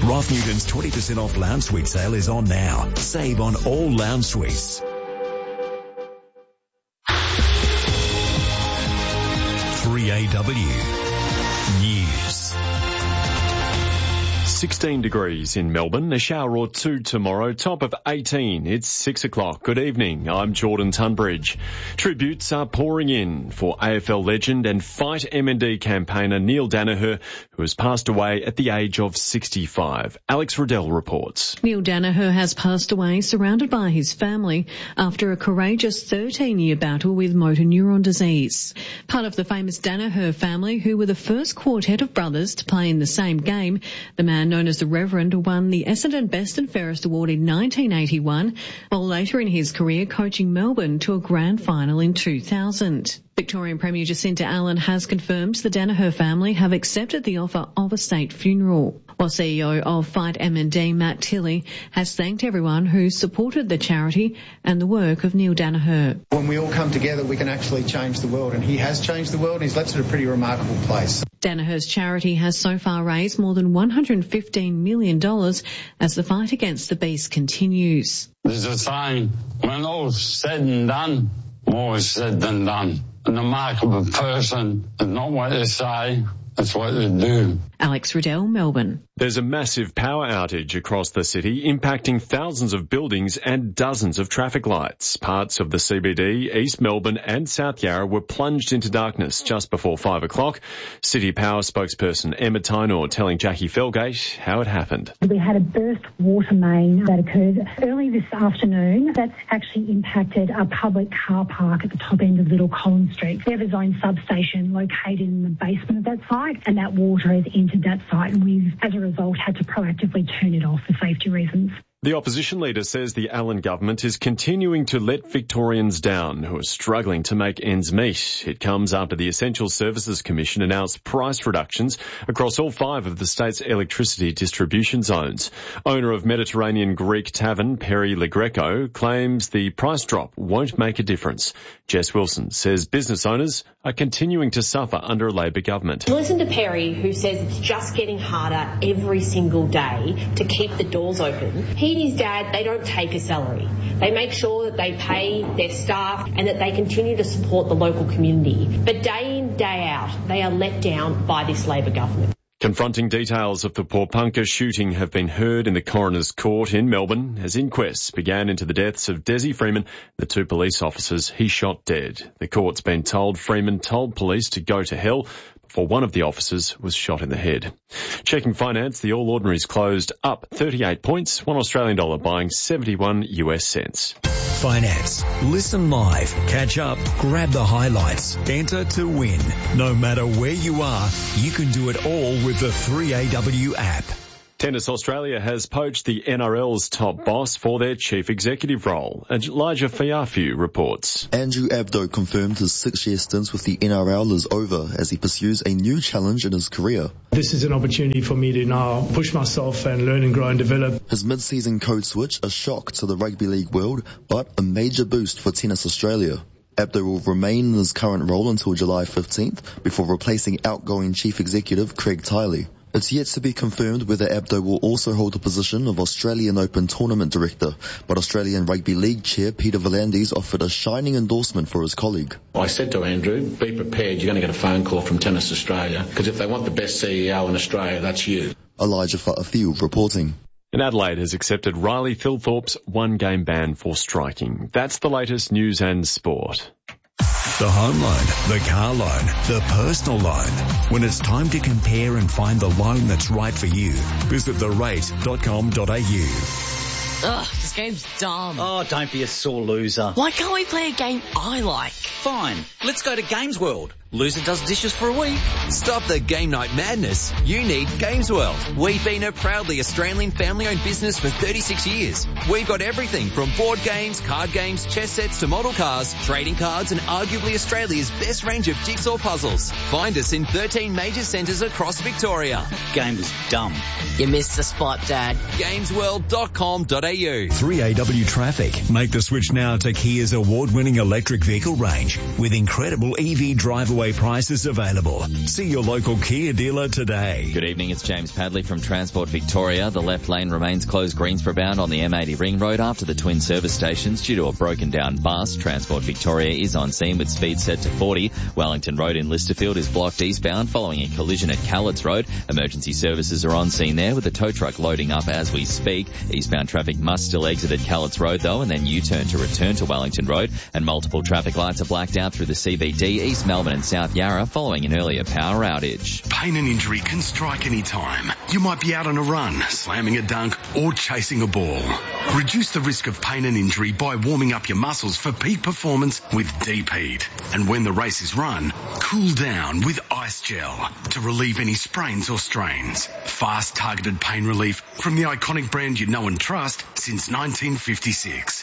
Roth Newton's 20% off lounge suite sale is on now. Save on all lounge suites. 3AW News. 16 degrees in Melbourne, a shower or two tomorrow, top of 18. It's 6 o'clock. Good evening, I'm Jordan Tunbridge. Tributes are pouring in for AFL legend and Fight MND campaigner Neil Daniher, who has passed away at the age of 65. Alex Riddell reports. Neil Daniher has passed away surrounded by his family after a courageous 13-year battle with motor neuron disease. Part of the famous Daniher family, who were the first quartet of brothers to play in the same game, the man known as the Reverend won the Essendon Best and Fairest Award in 1981, while later in his career coaching Melbourne to a grand final in 2000. Victorian Premier Jacinta Allen has confirmed the Daniher family have accepted the offer of a state funeral, while CEO of Fight MND Matt Tilley has thanked everyone who supported the charity and the work of Neil Daniher. When we all come together, we can actually change the world, and he has changed the world, and he's left it a pretty remarkable place. Daniher's charity has so far raised more than $115 million as the fight against the beast continues. There's a saying, when all's said and done, more is said than done. And the mark of a person is not what they say, it's what they do. Alex Riddell, Melbourne. There's a massive power outage across the city, impacting thousands of buildings and dozens of traffic lights. Parts of the CBD, East Melbourne and South Yarra were plunged into darkness just before 5 o'clock. City Power spokesperson Emma Tainor telling Jackie Felgate how it happened. We had a burst water main that occurred early this afternoon. That's actually impacted a public car park at the top end of Little Collins Street. We have a zone substation located in the basement of that site, and that water has entered that site, and we've, as a result, had to proactively turn it off for safety reasons. The opposition leader says the Allen government is continuing to let Victorians down who are struggling to make ends meet. It comes after the Essential Services Commission announced price reductions across all 5 of the state's electricity distribution zones. Owner of Mediterranean Greek tavern Perry Le Greco claims the price drop won't make a difference. Jess Wilson says business owners are continuing to suffer under a Labor government. Listen to Perry, who says it's just getting harder every single day to keep the doors open. He and his dad, they don't take a salary. They make sure that they pay their staff and that they continue to support the local community. But day in, day out, they are let down by this Labor government. Confronting details of the Pawnpukka shooting have been heard in the coroner's court in Melbourne as inquests began into the deaths of Desi Freeman, the 2 police officers he shot dead. The court's been told Freeman told police to go to hell before one of the officers was shot in the head. Checking finance, the All Ordinaries closed up 38 points, $1 Australian buying 71 US cents. Finance. Listen live, catch up, grab the highlights, enter to win. No matter where you are, you can do it all with the 3AW app. Tennis Australia has poached the NRL's top boss for their chief executive role. Elijah Fiafu reports. Andrew Abdo confirmed his 6-year stint with the NRL is over as he pursues a new challenge in his career. This is an opportunity for me to now push myself and learn and grow and develop. His mid-season code switch, a shock to the rugby league world, but a major boost for Tennis Australia. Abdo will remain in his current role until July 15th before replacing outgoing chief executive Craig Tiley. It's yet to be confirmed whether Abdo will also hold the position of Australian Open Tournament Director, but Australian Rugby League Chair Peter V'landys offered a shining endorsement for his colleague. I said to Andrew, be prepared, you're going to get a phone call from Tennis Australia, because if they want the best CEO in Australia, that's you. Elijah Fa'afield reporting. And Adelaide has accepted Riley Thilthorpe's 1-game ban for striking. That's the latest news and sport. The home loan, the car loan, the personal loan. When it's time to compare and find the loan that's right for you, visit therate.com.au. Ugh, this game's dumb. Oh, don't be a sore loser. Why can't we play a game I like? Fine, let's go to Games World. Loser does dishes for a week. Stop the game night madness. You need Games World. We've been a proudly Australian family-owned business for 36 years. We've got everything from board games, card games, chess sets to model cars, trading cards and arguably Australia's best range of jigsaw puzzles. Find us in 13 major centres across Victoria. Game is dumb. You missed the spot, Dad. Gamesworld.com.au. 3AW Traffic. Make the switch now to Kia's award-winning electric vehicle range with incredible EV drive-away layaway prices available. See your local Kia dealer today. Good evening, it's James Padley from Transport Victoria. The left lane remains closed Greensborough bound on the M80 Ring Road after the twin service stations due to a broken down bus. Transport Victoria is on scene with speed set to 40. Wellington Road in Listerfield is blocked eastbound following a collision at Callets Road. Emergency services are on scene there with the tow truck loading up as we speak. Eastbound traffic must still exit at Callets Road though and then U-turn to return to Wellington Road, and multiple traffic lights are blacked out through the CBD, East Melbourne and South Yarra following an earlier power outage. Pain and injury can strike any time. You might be out on a run, slamming a dunk or chasing a ball. Reduce the risk of pain and injury by warming up your muscles for peak performance with Deep Heat. And when the race is run, cool down with Ice Gel to relieve any sprains or strains. Fast targeted pain relief from the iconic brand you know and trust since 1956.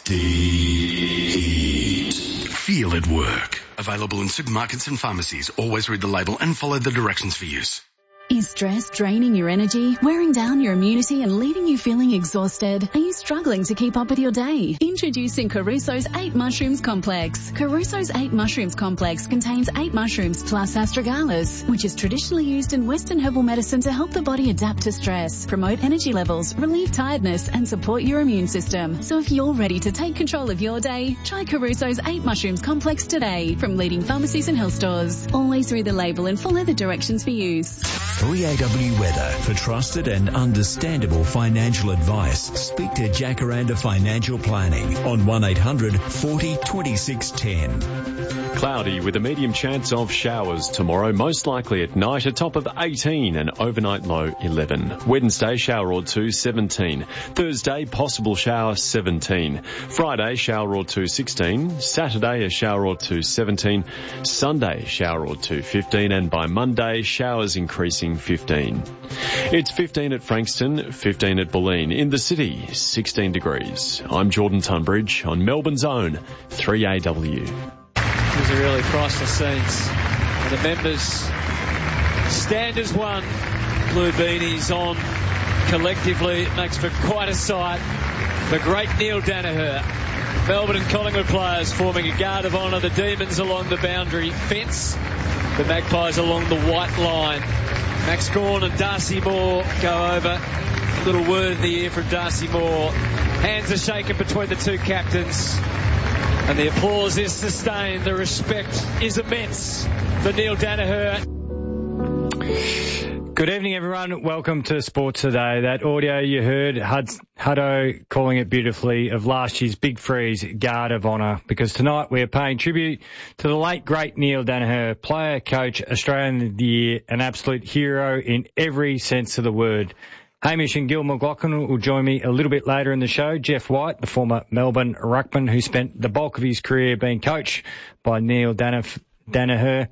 Deep Heat. Feel it work. Available in supermarkets and pharmacies. Always read the label and follow the directions for use. Is stress draining your energy, wearing down your immunity and leaving you feeling exhausted? Are you struggling to keep up with your day? Introducing Caruso's 8 Mushrooms Complex. Caruso's 8 Mushrooms Complex contains 8 mushrooms plus astragalus, which is traditionally used in Western herbal medicine to help the body adapt to stress, promote energy levels, relieve tiredness and support your immune system. So if you're ready to take control of your day, try Caruso's 8 Mushrooms Complex today from leading pharmacies and health stores. Always read the label and follow the directions for use. 3AW Weather. For trusted and understandable financial advice, speak to Jacaranda Financial Planning on 1800 40 26 10. Cloudy with a medium chance of showers tomorrow, most likely at night, a top of 18 and overnight low 11. Wednesday, shower or two, 17. Thursday, possible shower, 17. Friday, shower or two, 16. Saturday, a shower or two, 17. Sunday, shower or two, 15. And by Monday, showers increasing 15. It's 15 at Frankston, 15 at Bulleen. In the city, 16 degrees. I'm Jordan Tunbridge on Melbourne's own 3AW. These are really priceless scenes. And the members stand as one. Blue beanies on collectively. It makes for quite a sight. The great Neil Danaher. Melbourne and Collingwood players forming a guard of honour. The Demons along the boundary fence. The Magpies along the white line. Max Gawn and Darcy Moore go over. A little word in the ear from Darcy Moore. Hands are shaken between the two captains. And the applause is sustained. The respect is immense for Neil Danaher. Good evening, everyone. Welcome to Sports Today. That audio you heard, Hutto calling it beautifully, of last year's Big Freeze Guard of Honour, because tonight we are paying tribute to the late, great Neil Danaher, player, coach, Australian of the Year, an absolute hero in every sense of the word. Hamish and Gil McLaughlin will join me a little bit later in the show. Jeff White, the former Melbourne ruckman who spent the bulk of his career being coached by Neil Danaher.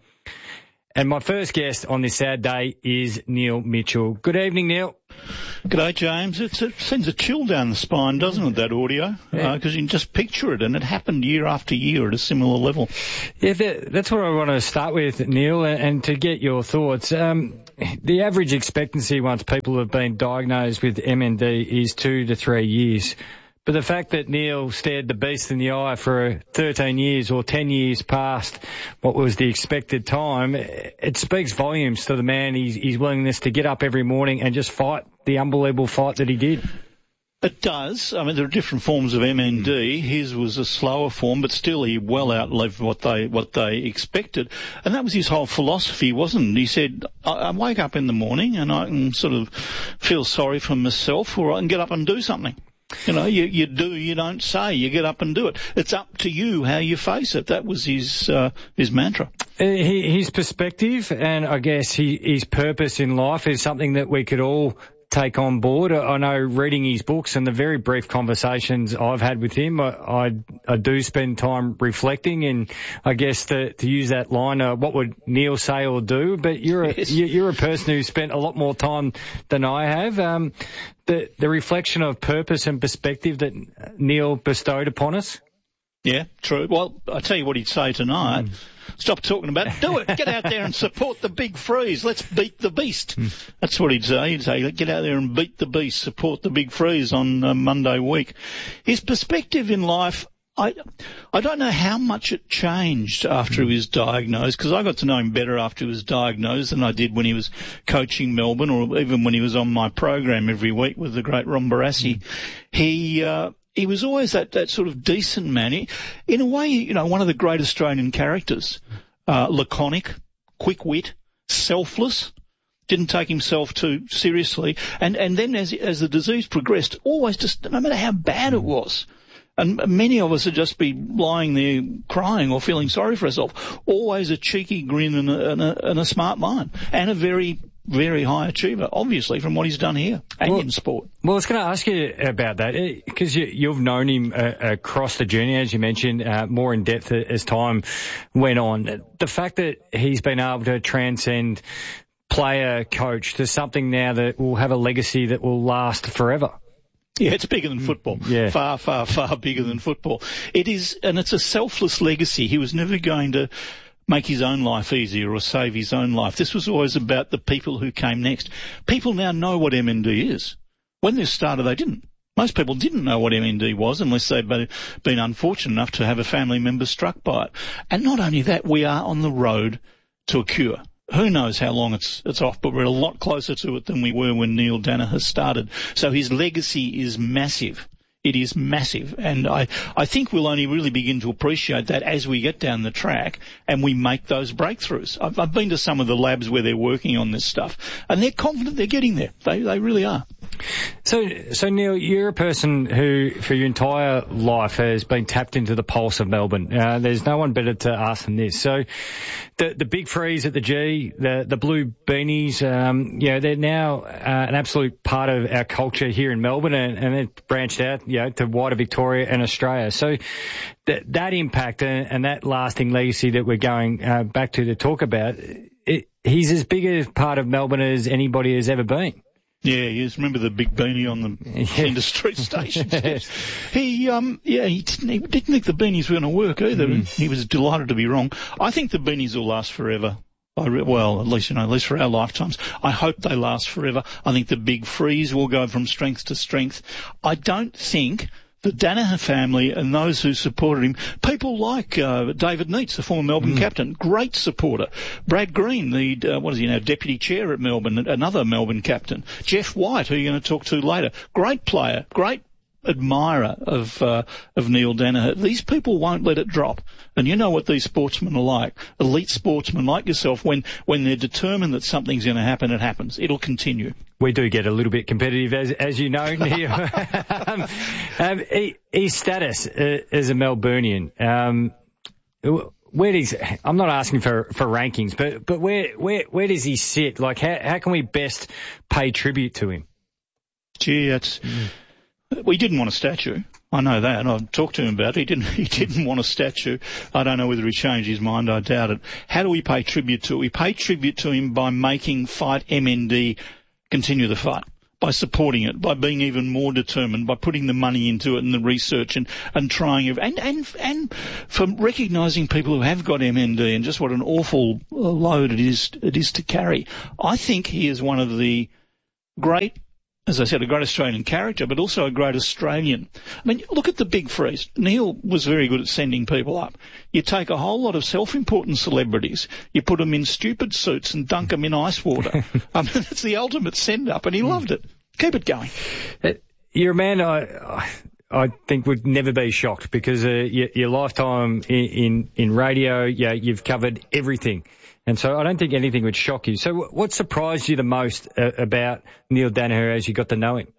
And my first guest on this sad day is Neil Mitchell. Good evening, Neil. G'day, James. It sends a chill down the spine, doesn't it, that audio? Because you can just picture it, and it happened year after year at a similar level. Yeah, that's what I want to start with, Neil, and to get your thoughts. The average expectancy once people have been diagnosed with MND is 2 to 3 years. But the fact that Neil stared the beast in the eye for 13 years or 10 years past what was the expected time, it speaks volumes to the man, his willingness to get up every morning and just fight the unbelievable fight that he did. It does. I mean, there are different forms of MND. His was a slower form, but still he well outlived what they expected. And that was his whole philosophy, wasn't it? He said, I wake up in the morning and I can sort of feel sorry for myself, or I can get up and do something. You know, you do, you don't say, you get up and do it. It's up to you how you face it. That was his mantra. His perspective and I guess his purpose in life is something that we could all take on board. I know reading his books and the very brief conversations I've had with him, I do spend time reflecting, and I guess to use that line, what would Neil say or do? But you're a person who's spent a lot more time than I have. The reflection of purpose and perspective that Neil bestowed upon us. Yeah, true. Well, I tell you what he'd say tonight. Stop talking about it. Do it. Get out there and support the Big Freeze. Let's beat the beast. That's what he'd say. He'd say, get out there and beat the beast. Support the Big Freeze on Monday week. His perspective in life, I don't know how much it changed after he was diagnosed, because I got to know him better after he was diagnosed than I did when he was coaching Melbourne, or even when he was on my program every week with the great Ron Barassi. He was always that sort of decent man. In a way, one of the great Australian characters. Laconic, quick-wit, selfless, didn't take himself too seriously. And then as the disease progressed, always just, no matter how bad it was, and many of us would just be lying there crying or feeling sorry for ourselves, always a cheeky grin and a smart mind, and a very, very high achiever, obviously, from what he's done here and in sport. Well, I was going to ask you about that, because you've known him across the journey, as you mentioned, more in depth as time went on. The fact that he's been able to transcend player, coach to something now that will have a legacy that will last forever. Yeah, it's bigger than football. Yeah. Far, far, far bigger than football. It is, and it's a selfless legacy. He was never going to make his own life easier or save his own life. This was always about the people who came next. People now know what MND is. When this started, they didn't. Most people didn't know what MND was unless they'd been unfortunate enough to have a family member struck by it. And not only that, we are on the road to a cure. Who knows how long it's off, but we're a lot closer to it than we were when Neil Daniher started. So his legacy is massive. It is massive, and I think we'll only really begin to appreciate that as we get down the track and we make those breakthroughs. I've been to some of the labs where they're working on this stuff, and they're confident they're getting there. They really are. So Neil, you're a person who, for your entire life, has been tapped into the pulse of Melbourne. There's no one better to ask than this. So the big freeze at the G, the blue beanies, they're now an absolute part of our culture here in Melbourne, and they've branched out, to wider Victoria and Australia. So that impact and that lasting legacy that we're going back to talk about, he's as big a part of Melbourne as anybody has ever been. Yeah, you just remember the big beanie on the industry stations. Yes. He didn't think the beanies were going to work either. He was delighted to be wrong. I think the beanies will last forever. At least for our lifetimes. I hope they last forever. I think the big freeze will go from strength to strength. I don't think the Daniher family and those who supported him, people like David Neitz, the former Melbourne captain, great supporter. Brad Green, the deputy chair at Melbourne, another Melbourne captain. Jeff White, who you're going to talk to later, great player, great admirer of Neil Daniher. These people won't let it drop. And you know what these sportsmen are like. Elite sportsmen like yourself, when they're determined that something's going to happen, it happens. It'll continue. We do get a little bit competitive, as you know, Neil. His status as a Melburnian, where does, I'm not asking for rankings, but where does he sit? Like, how can we best pay tribute to him? Gee, we didn't want a statue. I know that. I've talked to him about it. He didn't want a statue. I don't know whether he changed his mind. I doubt it. How do we pay tribute to it? We pay tribute to him by making Fight MND continue the fight, by supporting it, by being even more determined, by putting the money into it and the research and trying it, and for recognising people who have got MND and just what an awful load it is to carry. I think he is one of the great, as I said, a great Australian character, but also a great Australian. I mean, look at the big freeze. Neil was very good at sending people up. You take a whole lot of self-important celebrities, you put them in stupid suits and dunk them in ice water. I mean, it's the ultimate send-up, and he loved it. Keep it going. You're a man I think would never be shocked, because your lifetime in radio, you've covered everything. And so I don't think anything would shock you. So what surprised you the most about Neil Daniher as you got to know him?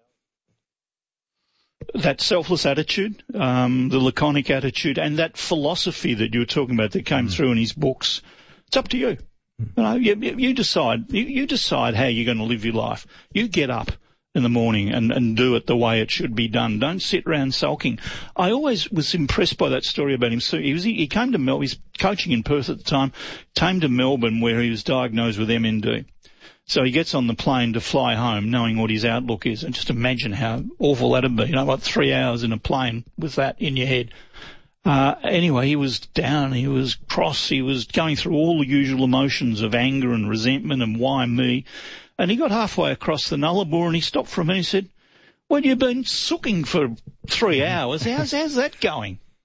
That selfless attitude, the laconic attitude, and that philosophy that you were talking about that came through in his books. It's up to you. You decide. You decide how you're going to live your life. You get up in the morning and do it the way it should be done. Don't sit around sulking. I always was impressed by that story about him. So he came to Melbourne. He was coaching in Perth at the time, came to Melbourne where he was diagnosed with MND. So he gets on the plane to fly home knowing what his outlook is. And just imagine how awful that'd be. 3 hours in a plane with that in your head. Anyway, he was down, he was cross, he was going through all the usual emotions of anger and resentment and why me. And he got halfway across the Nullarbor and he stopped for a minute and said, "Well, you've been sooking for 3 hours. How's that going?"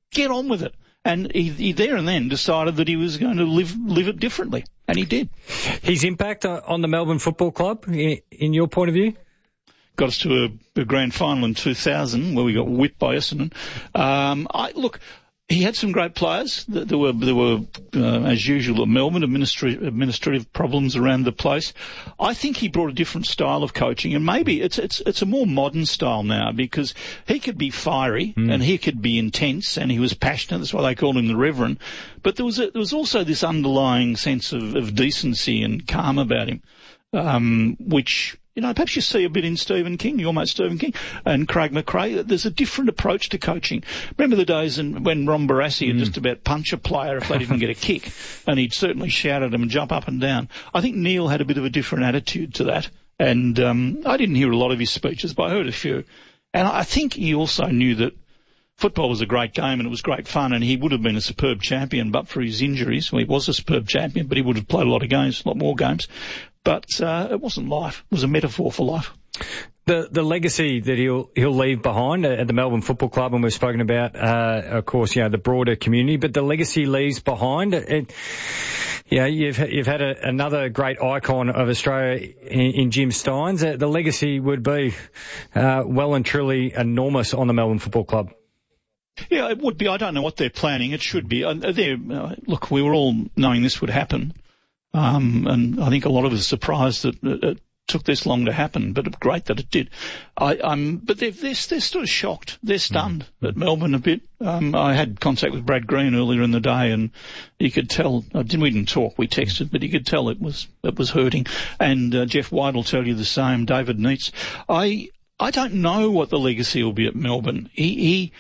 Get on with it. And he there and then decided that he was going to live it differently, and he did. His impact on the Melbourne Football Club, in your point of view? Got us to a grand final in 2000 where we got whipped by Essendon. Look, he had some great players. There were as usual at Melbourne, administrative problems around the place. I think he brought a different style of coaching, and maybe it's a more modern style now, because he could be fiery and he could be intense, and he was passionate. That's why they called him the Reverend. But there was also this underlying sense of decency and calm about him, which, you know, perhaps you see a bit in Stephen King, your mate Stephen King, and Craig McRae. There's a different approach to coaching. Remember the days when Ron Barassi would just about punch a player if they didn't get a kick, and he'd certainly shout at them and jump up and down. I think Neil had a bit of a different attitude to that, and I didn't hear a lot of his speeches, but I heard a few. And I think he also knew that football was a great game and it was great fun, and he would have been a superb champion but for his injuries. Well, he was a superb champion, but he would have played a lot of games, a lot more games. But it wasn't life. It was a metaphor for life. The legacy that he'll leave behind at the Melbourne Football Club, and we've spoken about, of course, you know, the broader community, but the legacy leaves behind. You've had another great icon of Australia in Jim Stynes. The legacy would be well and truly enormous on the Melbourne Football Club. Yeah, it would be. I don't know what they're planning. It should be. Look, we were all knowing this would happen. And I think a lot of us are surprised that it took this long to happen, but great that it did. But they're sort of shocked. They're stunned at Melbourne a bit. I had contact with Brad Green earlier in the day, and you could tell, we didn't talk, we texted, but you could tell it was hurting. And Jeff White will tell you the same, David Neitz. I don't know what the legacy will be at Melbourne. It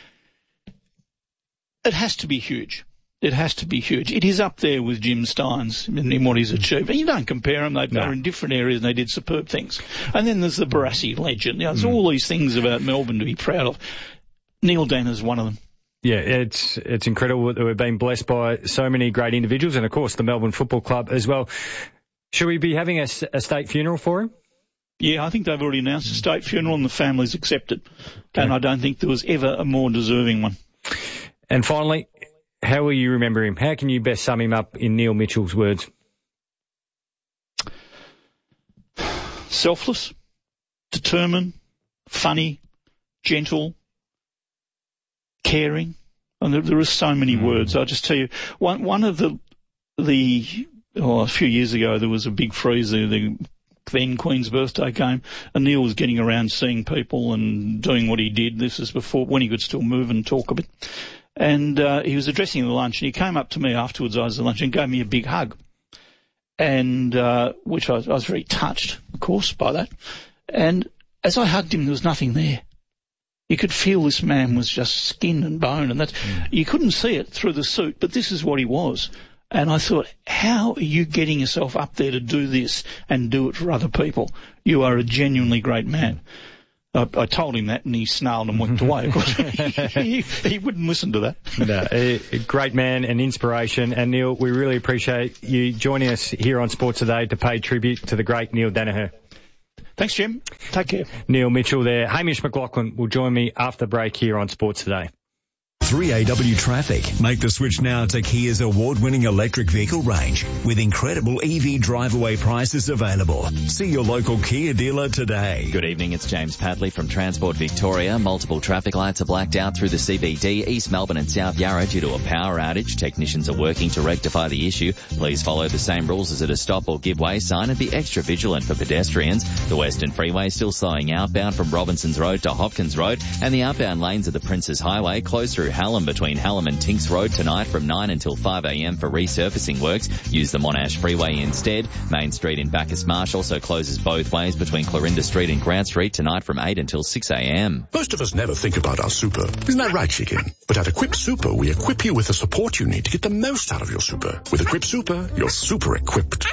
has to be huge. It has to be huge. It is up there with Jim Stynes in what he's achieved. And you don't compare them. They're in different areas and they did superb things. And then there's the Barassi legend. You know, there's all these things about Melbourne to be proud of. Neil Danner's one of them. Yeah, it's incredible that we've been blessed by so many great individuals, and of course the Melbourne Football Club as well. Should we be having a state funeral for him? Yeah, I think they've already announced a state funeral and the family's accepted. Okay. And I don't think there was ever a more deserving one. And finally, how will you remember him? How can you best sum him up in Neil Mitchell's words? Selfless, determined, funny, gentle, caring. And there are so many words. I'll just tell you, one of a few years ago there was a big freezer, the then Queen's birthday came, and Neil was getting around seeing people and doing what he did. This is before, when he could still move and talk a bit. And he was addressing the lunch, and he came up to me afterwards, I was at lunch, and gave me a big hug. And which I was very touched, of course, by that. And as I hugged him, there was nothing there. You could feel this man was just skin and bone, and you couldn't see it through the suit, but this is what he was. And I thought, how are you getting yourself up there to do this and do it for other people? You are a genuinely great man. I told him that, and he snarled and walked away. Of course, he wouldn't listen to that. No, a great man and inspiration. And Neil, we really appreciate you joining us here on Sports Today to pay tribute to the great Neil Daniher. Thanks, Jim. Take care. Neil Mitchell there. Hamish McLaughlin will join me after the break here on Sports Today. 3AW Traffic. Make the switch now to Kia's award-winning electric vehicle range with incredible EV drive-away prices available. See your local Kia dealer today. Good evening, it's James Padley from Transport Victoria. Multiple traffic lights are blacked out through the CBD, East Melbourne and South Yarra due to a power outage. Technicians are working to rectify the issue. Please follow the same rules as at a stop or give way sign and be extra vigilant for pedestrians. The Western Freeway still slowing outbound from Robinsons Road to Hopkins Road, and the outbound lanes of the Princes Highway closed through Hallam between Hallam and Tinks Road tonight from 9 until 5 a.m. for resurfacing works. Use the Monash Freeway instead. Main Street in Bacchus Marsh also closes both ways between Clarinda Street and Grant Street tonight from 8 until 6 a.m. Most of us never think about our super. Isn't that right, Chicken? But at Equip Super, we equip you with the support you need to get the most out of your super. With Equip Super, you're super equipped.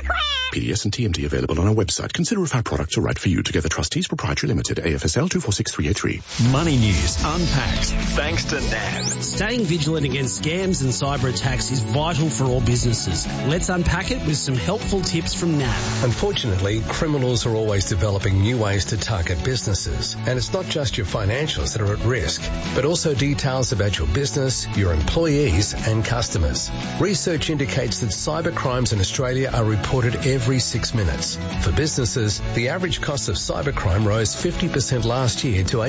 PDS and TMT available on our website. Consider if our products are right for you. Together Trustees Proprietary Limited, AFSL 246383. Money News Unpacked, thanks to NAB. Staying vigilant against scams and cyber attacks is vital for all businesses. Let's unpack it with some helpful tips from NAB. Unfortunately, criminals are always developing new ways to target businesses. And it's not just your financials that are at risk, but also details about your business, your employees and customers. Research indicates that cyber crimes in Australia are reported every 6 minutes. For businesses, the average cost of cybercrime rose 50% last year to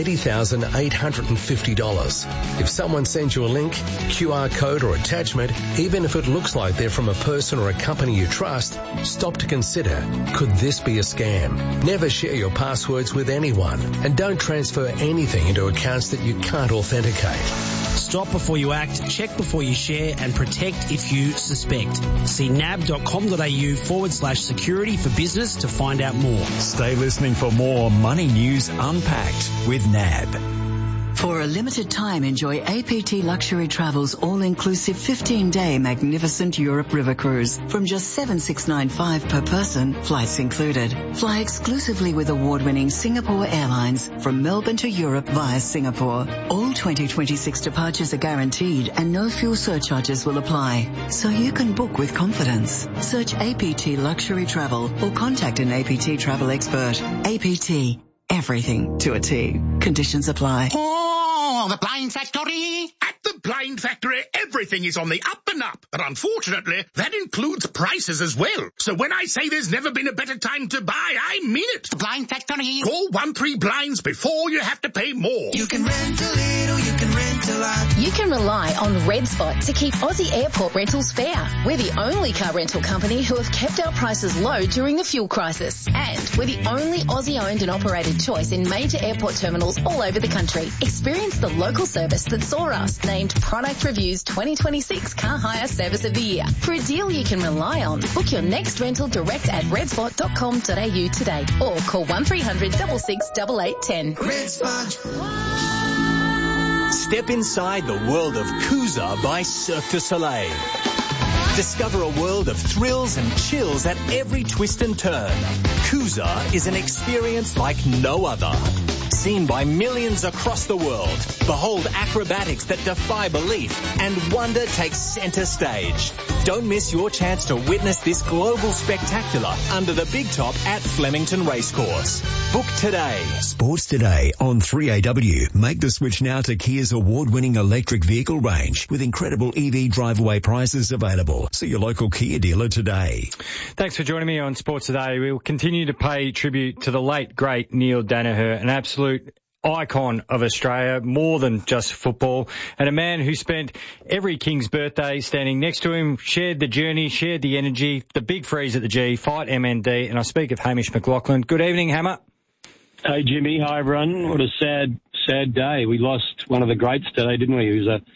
$80,850. If someone sends you a link, QR code or attachment, even if it looks like they're from a person or a company you trust, stop to consider, could this be a scam? Never share your passwords with anyone and don't transfer anything into accounts that you can't authenticate. Stop before you act, check before you share, and protect if you suspect. See nab.com.au/security for business to find out more. Stay listening for more Money News Unpacked with NAB. For a limited time, enjoy APT Luxury Travel's all-inclusive 15-day magnificent Europe River Cruise from just $7,695 per person, flights included. Fly exclusively with award-winning Singapore Airlines from Melbourne to Europe via Singapore. All 2026 departures are guaranteed and no fuel surcharges will apply, so you can book with confidence. Search APT Luxury Travel or contact an APT travel expert. APT. Everything to a T. Conditions apply. Oh, the Blind Factory. At the Blind Factory, everything is on the up and up. But unfortunately, that includes prices as well. So when I say there's never been a better time to buy, I mean it. The Blind Factory. Call 13 Blinds before you have to pay more. You can rent a little, you can rent a lot. You can rely on Red Spot to keep Aussie airport rentals fair. We're the only car rental company who have kept our prices low during the fuel crisis. And we're the only Aussie-owned and operated choice in major airport terminals all over the country. Experience the local service that saw us named Product Review's 2026 Car Hire Service of the Year. For a deal you can rely on, book your next rental direct at redspot.com.au today or call 1300 66 8810. Red Spot. Step inside the world of Coosa by Cirque du Soleil. Discover a world of thrills and chills at every twist and turn. Coosa is an experience like no other. Seen by millions across the world, behold acrobatics that defy belief, and wonder takes center stage. Don't miss your chance to witness this global spectacular under the big top at Flemington Racecourse. Book today. Sports Today on 3AW. Make the switch now to Kia's award-winning electric vehicle range with incredible EV drive-away prices available. See your local Kia dealer today. Thanks for joining me on Sports Today. We'll continue to pay tribute to the late, great Neil Danaher, an absolute icon of Australia, more than just football, and a man who spent every King's birthday standing next to him, shared the journey, shared the energy, the big freeze at the G, fight MND, and I speak of Hamish McLaughlin. Good evening, Hammer. Hey, Jimmy. Hi, everyone. What a sad day. We lost one of the greats today, didn't we? He was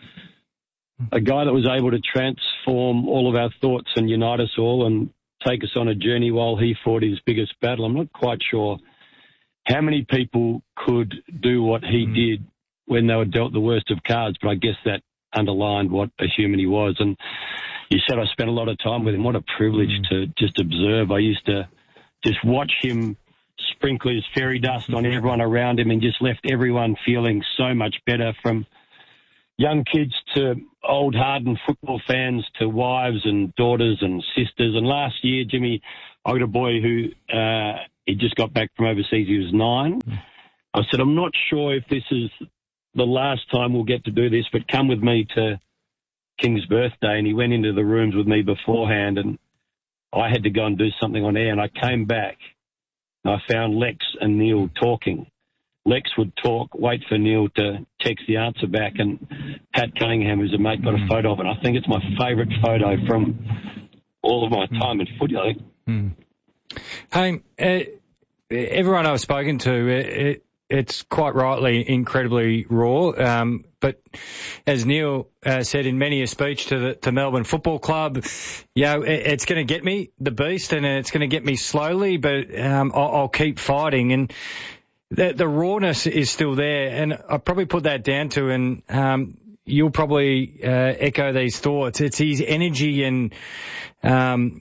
a guy that was able to transform all of our thoughts and unite us all and take us on a journey while he fought his biggest battle. I'm not quite sure how many people could do what he did when they were dealt the worst of cards, but I guess that underlined what a human he was. And you said I spent a lot of time with him. What a privilege to just observe. I used to just watch him sprinkle his fairy dust on everyone around him and just left everyone feeling so much better, from young kids to old hardened football fans to wives and daughters and sisters. And last year, Jimmy, I got a boy who he just got back from overseas. He was 9. I said, I'm not sure if this is the last time we'll get to do this, but come with me to King's birthday. And he went into the rooms with me beforehand, and I had to go and do something on air. And I came back and I found Lex and Neil talking. Lex would talk, wait for Neil to text the answer back, and Pat Cunningham, who's a mate, got a photo of it. I think it's my favourite photo from all of my time in footy, I think. Hey, everyone I've spoken to, it's quite rightly incredibly raw. But as Neil said in many a speech to Melbourne Football Club, it's going to get me, the beast, and it's going to get me slowly, but I'll keep fighting. And the rawness is still there, and I probably put that down to, and you'll probably echo these thoughts, it's his energy and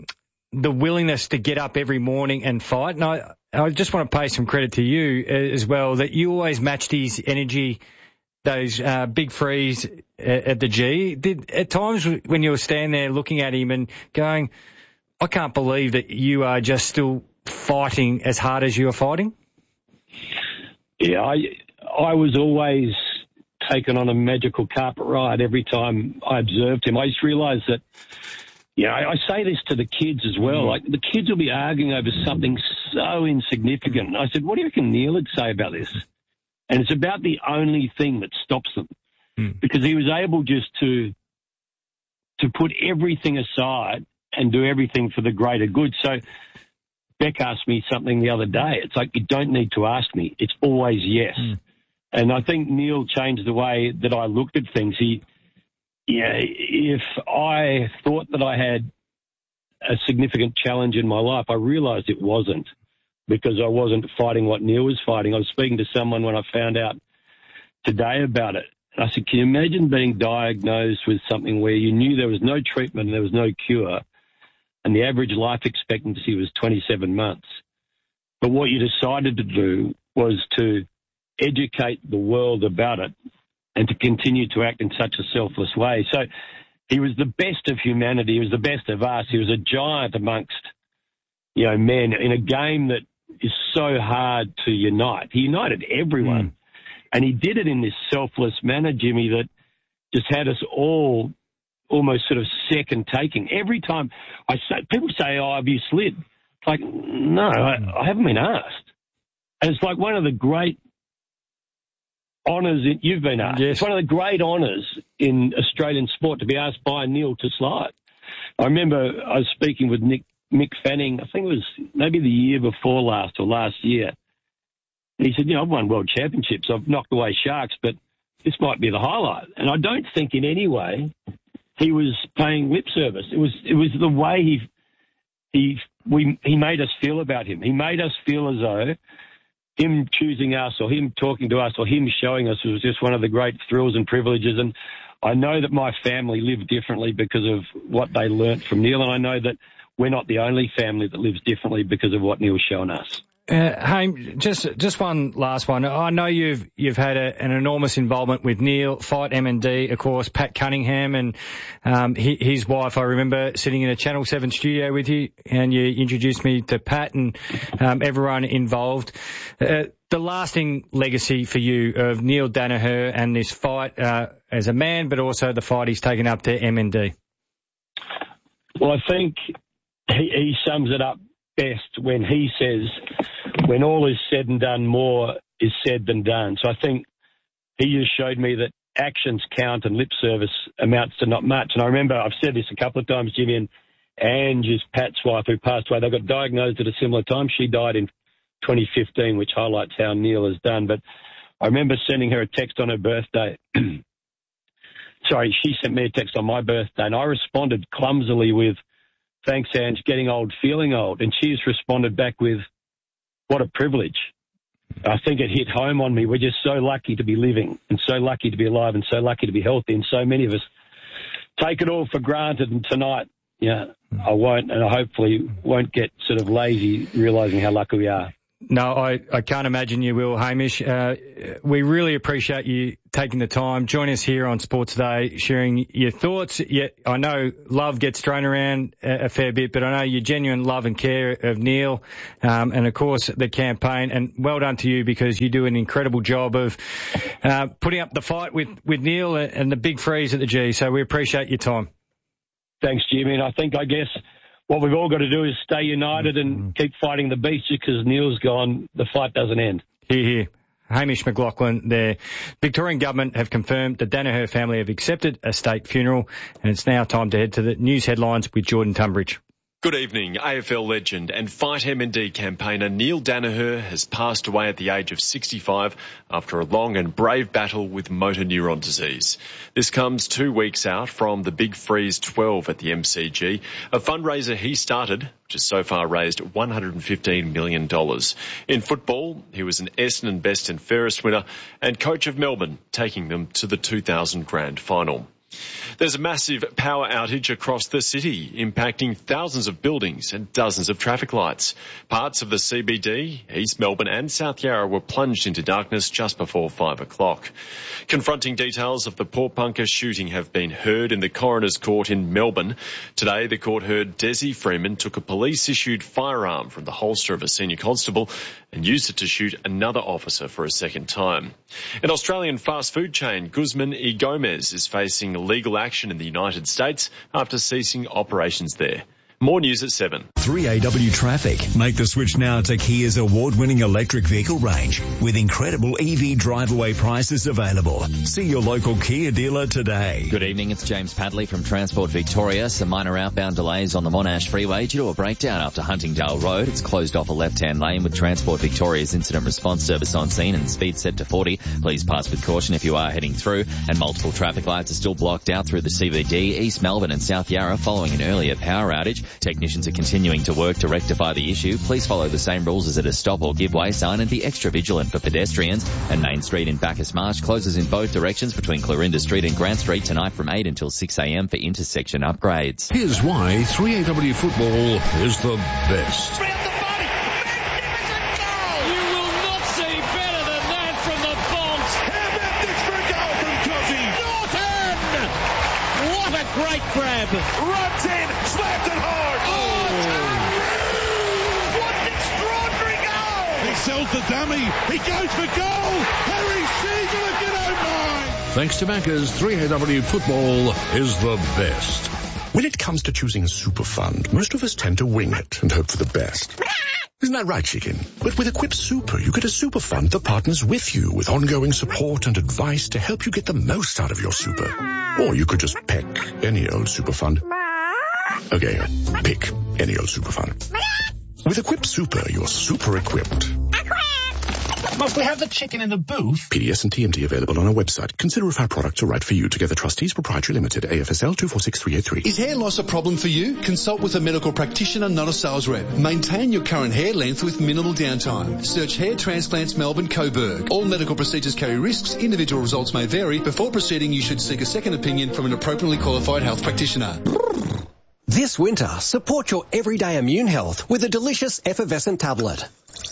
the willingness to get up every morning and fight. And I just want to pay some credit to you as well, that you always matched his energy, those big frees at the G. At times when you were standing there looking at him and going, I can't believe that you are just still fighting as hard as you are fighting? Yeah, I was always taken on a magical carpet ride every time I observed him. I just realised that, I say this to the kids as well. Like, the kids will be arguing over something so insignificant. And I said, what do you reckon Neil would say about this? And it's about the only thing that stops them. Because he was able just to put everything aside and do everything for the greater good. So Beck asked me something the other day. It's like, you don't need to ask me. It's always yes. And I think Neil changed the way that I looked at things. If I thought that I had a significant challenge in my life, I realised it wasn't, because I wasn't fighting what Neil was fighting. I was speaking to someone when I found out today about it. And I said, can you imagine being diagnosed with something where you knew there was no treatment and there was no cure, and the average life expectancy was 27 months? But what you decided to do was to educate the world about it and to continue to act in such a selfless way. So he was the best of humanity. He was the best of us. He was a giant amongst, men in a game that is so hard to unite. He united everyone. And he did it in this selfless manner, Jimmy, that just had us all almost sort of second taking. Every time people say, have you slid? It's like, no, I haven't been asked. And it's like one of the great honours you've been asked. Yes. It's one of the great honours in Australian sport to be asked by Neil to slide. I remember I was speaking with Mick Fanning, I think it was maybe the year before last or last year. And he said, I've won world championships, I've knocked away sharks, but this might be the highlight. And I don't think in any way he was paying lip service. It was the way he made us feel about him. He made us feel as though him choosing us or him talking to us or him showing us was just one of the great thrills and privileges. And I know that my family lived differently because of what they learnt from Neil, and I know that we're not the only family that lives differently because of what Neil's shown us. Hey, just one last one. I know you've had an enormous involvement with Neil, Fight MND, of course, Pat Cunningham and his wife. I remember sitting in a Channel 7 studio with you, and you introduced me to Pat and everyone involved. The lasting legacy for you of Neil Daniher and this fight as a man, but also the fight he's taken up to MND. Well, I think he sums it up best when he says, when all is said and done, more is said than done. So I think he just showed me that actions count and lip service amounts to not much. And I remember, I've said this a couple of times, Jimmy, and Ange is Pat's wife who passed away. They got diagnosed at a similar time. She died in 2015, which highlights how Neil has done. But I remember sending her a text on her birthday. Sorry, she sent me a text on my birthday, and I responded clumsily with, thanks, Ange, getting old, feeling old. And she's responded back with, what a privilege. I think it hit home on me. We're just so lucky to be living and so lucky to be alive and so lucky to be healthy. And so many of us take it all for granted. And tonight, I won't, and I hopefully won't get sort of lazy realising how lucky we are. No, I can't imagine you will, Hamish. We really appreciate you taking the time. Join us here on Sports Today, sharing your thoughts. I know love gets thrown around a fair bit, but I know your genuine love and care of Neil, and of course the campaign. And well done to you, because you do an incredible job of putting up the fight with Neil and the big freeze at the G. So we appreciate your time. Thanks, Jimmy. And I guess what we've all got to do is stay united and keep fighting the beast. Because Neil's gone, the fight doesn't end. Hear, hear. Hamish McLaughlin there. Victorian Government have confirmed the Daniher family have accepted a state funeral, and it's now time to head to the news headlines with Jordan Tunbridge. Good evening. AFL legend and Fight MND campaigner Neil Daniher has passed away at the age of 65 after a long and brave battle with motor neuron disease. This comes 2 weeks out from the Big Freeze 12 at the MCG, a fundraiser he started, which has so far raised $115 million. In football, he was an Essendon Best and Fairest winner and coach of Melbourne, taking them to the 2000 Grand Final. There's a massive power outage across the city, impacting thousands of buildings and dozens of traffic lights. Parts of the CBD, East Melbourne and South Yarra were plunged into darkness just before 5 o'clock. Confronting details of the Port Bunker shooting have been heard in the Coroner's Court in Melbourne. Today, the court heard Desi Freeman took a police-issued firearm from the holster of a senior constable and used it to shoot another officer for a second time. An Australian fast food chain, Guzman y Gomez, is facing legal action in the United States after ceasing operations there. More news at 7. 3AW Traffic. Make the switch now to Kia's award-winning electric vehicle range with incredible EV drive-away prices available. See your local Kia dealer today. Good evening, it's James Padley from Transport Victoria. Some minor outbound delays on the Monash Freeway due to a breakdown after Huntingdale Road. It's closed off a left-hand lane with Transport Victoria's incident response service on scene and speed set to 40. Please pass with caution if you are heading through. And multiple traffic lights are still blocked out through the CBD, East Melbourne and South Yarra following an earlier power outage. Technicians are continuing to work to rectify the issue. Please follow the same rules as at a stop or give way sign and be extra vigilant for pedestrians. And Main Street in Bacchus Marsh closes in both directions between Clorinda Street and Grant Street tonight from 8 until 6 a.m. for intersection upgrades. Here's why 3AW football is the best. Great grab. Runs in, slapped it hard. Oh, what an extraordinary goal. He sells the dummy. He goes for goal. Harry Siegel, if you don't mind. Thanks to Macca's, 3AW football is the best. When it comes to choosing a super fund, most of us tend to wing it and hope for the best. Isn't that right, chicken? But with Equip Super, you get a super fund that partners with you with ongoing support and advice to help you get the most out of your super. Or you could just pick any old super fund. Okay, pick any old super fund. With Equip Super, you're super equipped. Must we have the chicken in the booth? PDS and TMT available on our website. Consider if our products are right for you. Together Trustees Proprietary Limited, AFSL 246383. Is hair loss a problem for you? Consult with a medical practitioner, not a sales rep. Maintain your current hair length with minimal downtime. Search Hair Transplants Melbourne Coburg. All medical procedures carry risks. Individual results may vary. Before proceeding, you should seek a second opinion from an appropriately qualified health practitioner. This winter, support your everyday immune health with a delicious effervescent tablet.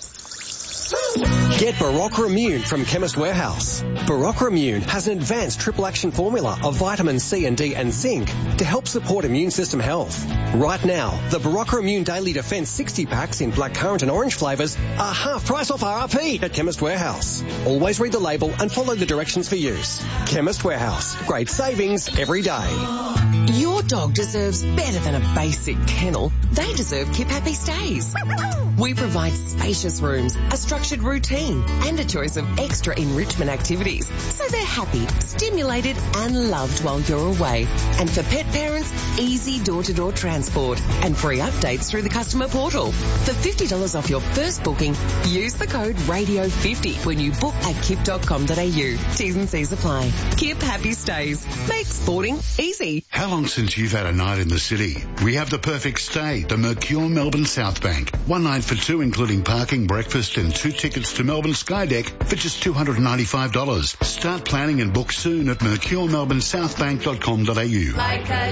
Get Barocca Immune from Chemist Warehouse. Barocca Immune has an advanced triple action formula of vitamin C and D and zinc to help support immune system health. Right now, the Barocca Immune Daily Defense 60 packs in blackcurrant and orange flavours are half price off RRP at Chemist Warehouse. Always read the label and follow the directions for use. Chemist Warehouse. Great savings every day. Your dog deserves better than a basic kennel. They deserve Keep Happy Stays. We provide spacious rooms, a structured routine, and a choice of extra enrichment activities, so they're happy, stimulated, and loved while you're away. And for pet parents, easy door-to-door transport and free updates through the customer portal. For $50 off your first booking, use the code RADIO50 when you book at kip.com.au. T's and C's apply. Kip Happy Stays. Make sporting easy. How long since you've had a night in the city? We have the perfect stay, the Mercure Melbourne South Bank. One night for two, including parking, breakfast, and 2 tickets to Melbourne Skydeck for just $295. Start planning and book soon at mercuremelbournesouthbank.com.au.